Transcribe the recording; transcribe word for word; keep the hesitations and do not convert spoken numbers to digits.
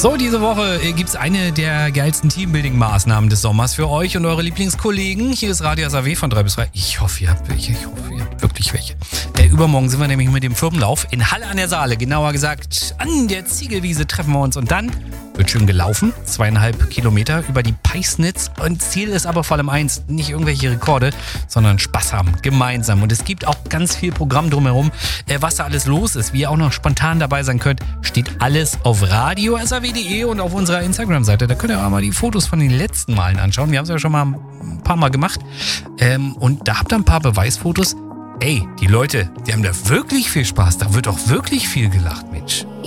So, diese Woche gibt es eine der geilsten Teambuilding-Maßnahmen des Sommers für euch und eure Lieblingskollegen. Hier ist Radio S A W von drei bis drei. Ich hoffe, ihr habt welche. Ich hoffe, ihr habt wirklich welche. Äh, übermorgen sind wir nämlich mit dem Firmenlauf in Halle an der Saale. Genauer gesagt, an der Ziegelwiese treffen wir uns. Und dann wird schön gelaufen. Zweieinhalb Kilometer über die Peisnitz. Und Ziel ist aber vor allem eins, nicht irgendwelche Rekorde, sondern Spaß haben. Gemeinsam. Und es gibt auch ganz viel Programm drumherum, äh, was da alles los ist. Wie ihr auch noch spontan dabei sein könnt, steht alles auf radio punkt s a w punkt d e und auf unserer Instagram-Seite. Da könnt ihr auch mal die Fotos von den letzten Malen anschauen. Wir haben es ja schon mal ein paar Mal gemacht. Ähm, und da habt ihr ein paar Beweisfotos. Ey, die Leute, die haben da wirklich viel Spaß. Da wird auch wirklich viel gelacht, Mensch.